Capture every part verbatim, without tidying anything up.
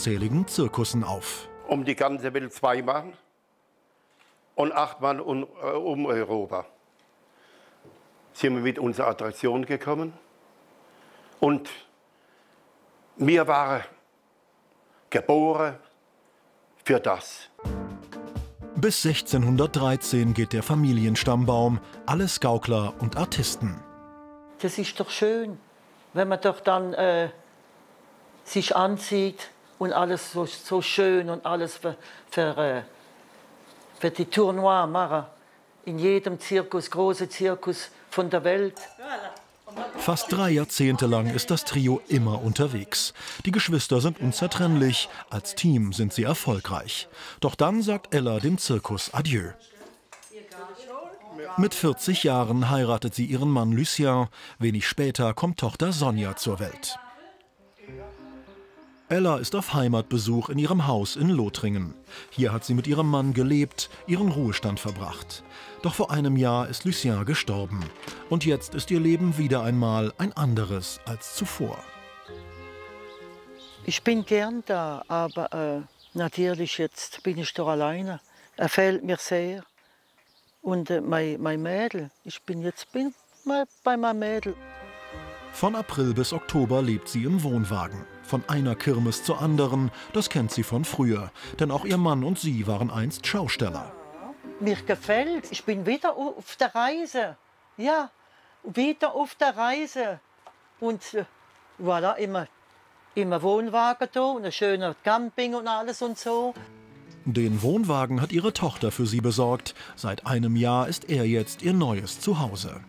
unzähligen Zirkussen auf. Um die ganze Welt zweimal und achtmal um, äh, um Europa sind wir mit unserer Attraktion gekommen. Und wir waren geboren für das. Bis sechzehnhundertdreizehn geht der Familienstammbaum, alles Gaukler und Artisten. Das ist doch schön, wenn man doch dann äh, sich anzieht und alles so, so schön und alles für, für, äh, für die Tournois machen. In jedem Zirkus, große Zirkus von der Welt. Fast drei Jahrzehnte lang ist das Trio immer unterwegs. Die Geschwister sind unzertrennlich, als Team sind sie erfolgreich. Doch dann sagt Ella dem Zirkus Adieu. Mit vierzig Jahren heiratet sie ihren Mann Lucien. Wenig später kommt Tochter Sonja zur Welt. Ella ist auf Heimatbesuch in ihrem Haus in Lothringen. Hier hat sie mit ihrem Mann gelebt, ihren Ruhestand verbracht. Doch vor einem Jahr ist Lucien gestorben. Und jetzt ist ihr Leben wieder einmal ein anderes als zuvor. Ich bin gern da, aber äh, natürlich jetzt bin ich doch alleine. Er fehlt mir sehr. Und äh, mein, mein Mädel, ich bin jetzt bin mal bei meinem Mädel. Von April bis Oktober lebt sie im Wohnwagen. Von einer Kirmes zur anderen, das kennt sie von früher. Denn auch ihr Mann und sie waren einst Schausteller. Mir gefällt, ich bin wieder auf der Reise. Ja, wieder auf der Reise. Und äh, voilà, immer, immer Wohnwagen da und ein schöner Camping und alles und so. Den Wohnwagen hat ihre Tochter für sie besorgt. Seit einem Jahr ist er jetzt ihr neues Zuhause.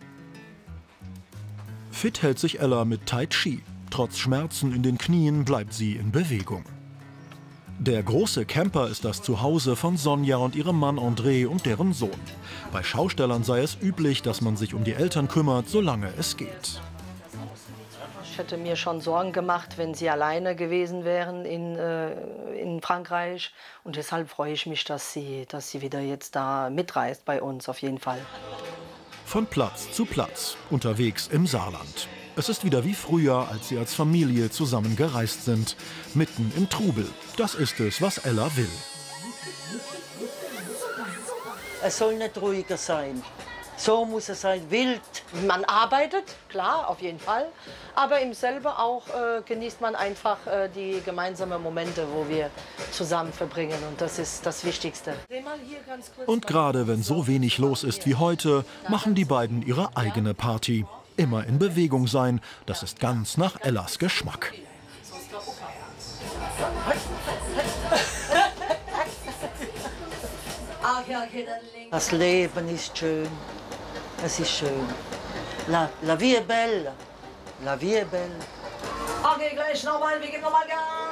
Fit hält sich Ella mit Tai Chi. Trotz Schmerzen in den Knien bleibt sie in Bewegung. Der große Camper ist das Zuhause von Sonja und ihrem Mann André und deren Sohn. Bei Schaustellern sei es üblich, dass man sich um die Eltern kümmert, solange es geht. Ich hätte mir schon Sorgen gemacht, wenn sie alleine gewesen wären in, äh, in Frankreich. Und deshalb freue ich mich, dass sie, dass sie wieder jetzt da mitreist bei uns, auf jeden Fall. Von Platz zu Platz, unterwegs im Saarland. Es ist wieder wie früher, als sie als Familie zusammen gereist sind. Mitten im Trubel. Das ist es, was Ella will. Es soll nicht ruhiger sein. So muss es sein, wild. Man arbeitet, klar, auf jeden Fall. Aber im selber auch äh, genießt man einfach äh, die gemeinsamen Momente, wo wir zusammen verbringen. Und das ist das Wichtigste. Und gerade wenn so wenig los ist wie heute, machen die beiden ihre eigene Party. Immer in Bewegung sein, das ist ganz nach Ellas Geschmack. Das Leben ist schön. Es ist schön. La, la vie est belle. La vie est belle. Okay, gleich nochmal, wir gehen nochmal Gas.